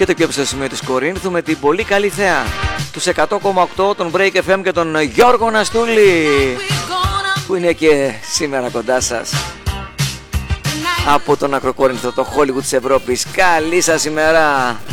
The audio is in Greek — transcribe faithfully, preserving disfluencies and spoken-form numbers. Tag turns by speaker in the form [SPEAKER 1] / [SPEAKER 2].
[SPEAKER 1] και το πιο ψηλό σημείο της Κορίνθου με την πολύ καλή θέα τους εκατό κόμμα οκτώ, τον Break εφ εμ και τον Γιώργο Ναστούλη που είναι και σήμερα κοντά σας από τον Ακροκόρινθο, το Hollywood της Ευρώπης. Καλή σας ημέρα.